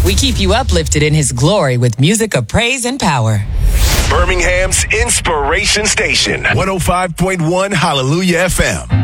We keep you uplifted in His glory with music of praise and power. Birmingham's Inspiration Station, 105.1 Hallelujah FM.